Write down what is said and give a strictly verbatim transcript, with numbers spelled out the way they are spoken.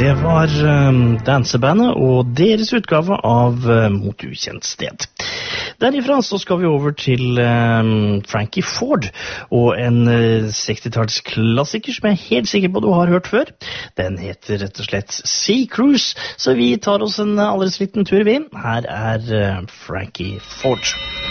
Det var um, dansebandet og deres utgave av uh, Mot ukjent sted. Derifra så skal vi over til um, Frankie Ford og en uh, sekstitalls klassiker som jeg er helt sikker på du har hørt før. Den heter rett og slett Sea Cruise, så vi tar oss en aldri liten tur vi. Her er uh, Frankie Ford.